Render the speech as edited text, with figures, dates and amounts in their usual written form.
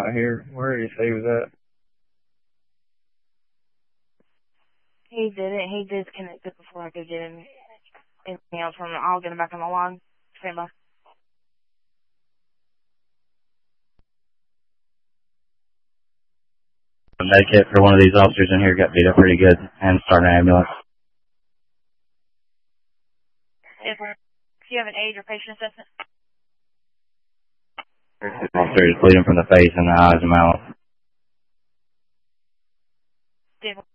out here. Where did he say he was at? He didn't. He disconnected before I could get him anything else from him. I'll get him back on the line. Stand by. A med kit for one of these officers in here got beat up pretty good and started an ambulance. Yes, sir. Do you have an age or patient assessment? Officer is bleeding from the face and the eyes and mouth. Yes,